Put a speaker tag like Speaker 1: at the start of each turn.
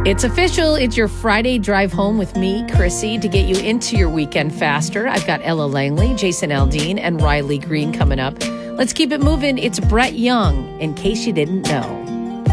Speaker 1: It's official. It's your Friday drive home with me, Chrissy, to get you into your weekend faster. I've got Ella Langley, Jason Aldean, and Riley Green coming up. Let's keep it moving. It's Brett Young, in case you didn't know.